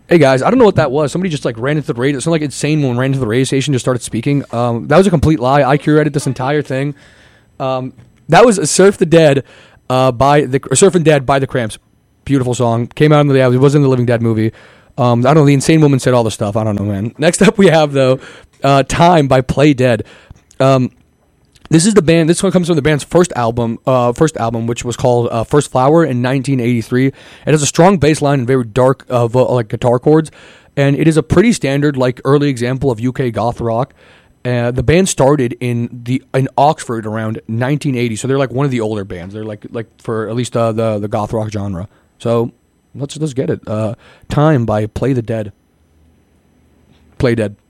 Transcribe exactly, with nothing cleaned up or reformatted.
Hey guys, I don't know what that was. Somebody just like ran into the radio. Something like insane when ran into the radio station, just started speaking. Um, that was a complete lie. I curated this entire thing. Um, that was "Surf the Dead" uh, by the or "Surfing Dead" by the Cramps. Beautiful song. Came out in the. It was in the Living Dead movie. Um, I don't know. The Insane Woman said all the stuff. I don't know, man. Next up, we have though, uh, "Time" by Play Dead. Um, This is the band. This one comes from the band's first album, uh, first album, which was called uh, "First Flower" in nineteen eighty-three. It has a strong bass line and very dark, uh, vo- like guitar chords, and it is a pretty standard, like early example of U K goth rock. Uh, the band started in the in Oxford around nineteen eighty, so they're like one of the older bands. They're like like for at least uh, the the goth rock genre. So let's let's get it. Uh, "Time" by Play the Dead. Play Dead.